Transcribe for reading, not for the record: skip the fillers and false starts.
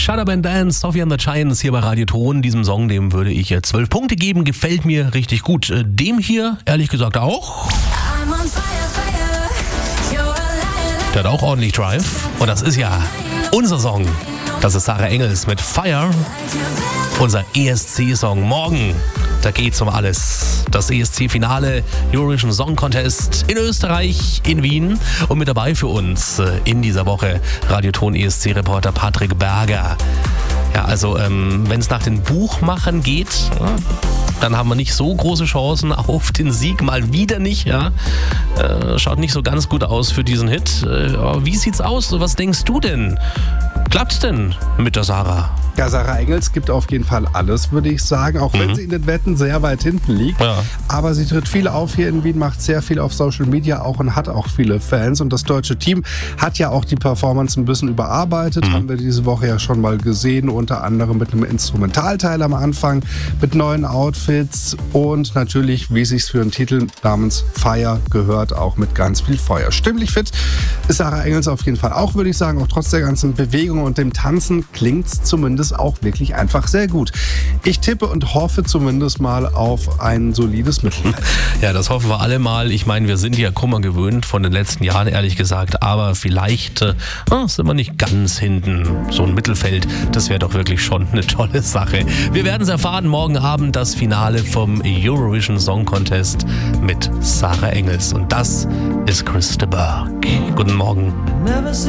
Shut Up and Dance, Sophie and the Giants hier bei Radio Ton. Diesem Song, dem würde ich 12 Punkte geben. Gefällt mir richtig gut. Dem hier, ehrlich gesagt, auch. Der hat auch ordentlich Drive. Und das ist ja unser Song. Das ist Sarah Engels mit Fire. Unser ESC-Song morgen. Da geht's um alles. Das ESC-Finale Eurovision Song Contest in Österreich, in Wien. Und mit dabei für uns in dieser Woche Radioton ESC-Reporter Patrick Berger. Ja, also wenn es nach den Buchmachern geht, dann haben wir nicht so große Chancen auf den Sieg. Mal wieder nicht, ja. Schaut nicht so ganz gut aus für diesen Hit. Wie sieht's aus? Was denkst du denn? Klappt's denn mit der Sarah? Ja, Sarah Engels gibt auf jeden Fall alles, würde ich sagen, auch wenn sie in den Wetten sehr weit hinten liegt. Ja. Aber sie tritt viel auf hier in Wien, macht sehr viel auf Social Media auch und hat auch viele Fans. Und das deutsche Team hat ja auch die Performance ein bisschen überarbeitet, haben wir diese Woche ja schon mal gesehen, unter anderem mit einem Instrumentalteil am Anfang, mit neuen Outfits und natürlich, wie es sich für einen Titel namens Fire gehört, auch mit ganz viel Feuer. Stimmlich fit ist Sarah Engels auf jeden Fall auch, würde ich sagen, auch trotz der ganzen Bewegung und dem Tanzen klingt's zumindest auch wirklich einfach sehr gut. Ich tippe und hoffe zumindest mal auf ein solides Mittelfeld. Ja, das hoffen wir alle mal. Ich meine, wir sind ja Kummer gewöhnt von den letzten Jahren, ehrlich gesagt. Aber vielleicht sind wir nicht ganz hinten. So ein Mittelfeld, das wäre doch wirklich schon eine tolle Sache. Wir werden es erfahren. Morgen Abend das Finale vom Eurovision Song Contest mit Sarah Engels. Und das ist Chris de Burgh. Guten Morgen.